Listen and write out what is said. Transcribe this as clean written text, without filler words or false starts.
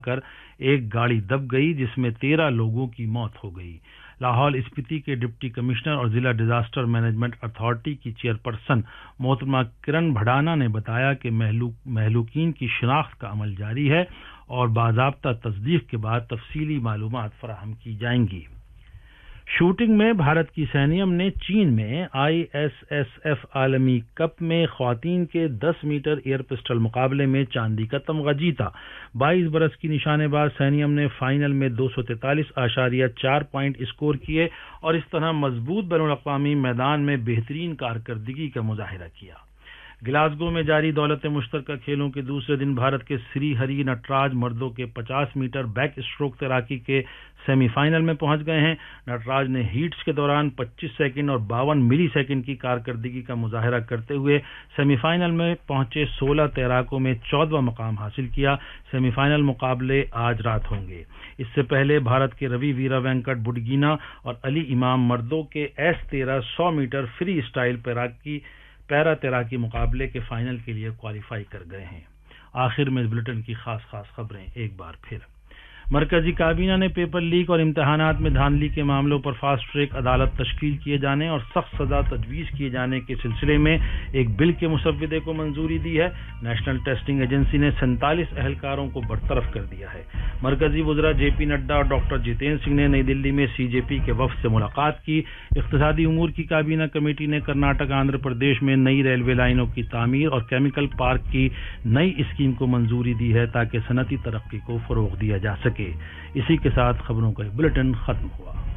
کر ایک گاڑی دب گئی جس میں 13 لوگوں کی موت ہو گئی۔ لاہور اسپیتی کے ڈپٹی کمشنر اور ضلع ڈیزاسٹر مینجمنٹ اتھارٹی کی چیئرپرسن محترمہ کرن بھڑانا نے بتایا کہ مہلوکین کی شناخت کا عمل جاری ہے اور باضابطہ تصدیق کے بعد تفصیلی معلومات فراہم کی جائیں گی۔ شوٹنگ میں بھارت کی سینیم نے چین میں ISSF عالمی کپ میں خواتین کے 10 میٹر ایئر پسٹل مقابلے میں چاندی کا تمغہ جیتا۔ 22 برس کی نشانے باز سینیم نے فائنل میں 243.4 پوائنٹ اسکور کیے اور اس طرح مضبوط بین الاقوامی میدان میں بہترین کارکردگی کا مظاہرہ کیا۔ گلاسگو میں جاری دولت مشترکہ کھیلوں کے دوسرے دن بھارت کے سری ہری نٹراج مردوں کے 50 میٹر بیک اسٹروک تیراکی کے سیمی فائنل میں پہنچ گئے ہیں۔ نٹراج نے ہیٹس کے دوران 25 سیکنڈ اور 52 ملی سیکنڈ کی کارکردگی کا مظاہرہ کرتے ہوئے سیمی فائنل میں پہنچے 16 تیراکوں میں 14واں مقام حاصل کیا۔ سیمی فائنل مقابلے آج رات ہوں گے۔ اس سے پہلے بھارت کے روی ویرا وینکٹ بڈگینا اور علی امام مردوں کے S13 100 میٹر فری اسٹائل پیرا تیراکی مقابلے کے فائنل کے لیے کوالیفائی کر گئے ہیں۔ آخر میں اس بلیٹن کی خاص خبریں ایک بار پھر۔ مرکزی کابینہ نے پیپر لیک اور امتحانات میں دھاندلی کے معاملوں پر فاسٹ ٹریک عدالت تشکیل کیے جانے اور سخت سزا تجویز کیے جانے کے سلسلے میں ایک بل کے مسودے کو منظوری دی ہے۔ نیشنل ٹیسٹنگ ایجنسی نے 47 اہلکاروں کو برطرف کر دیا ہے۔ مرکزی وزراء JP نڈا اور ڈاکٹر جتیندر سنگھ نے نئی دلی میں CJP کے وفد سے ملاقات کی۔ اقتصادی امور کی کابینہ کمیٹی نے کرناٹک آندھرا پردیش میں نئی ریلوے لائنوں کی تعمیر اور کیمیکل پارک کی نئی اسکیم کو منظوری دی ہے تاکہ صنعتی ترقی کو فروغ دیا جا سکے۔ اسی کے ساتھ خبروں کا ایک بلیٹن ختم ہوا۔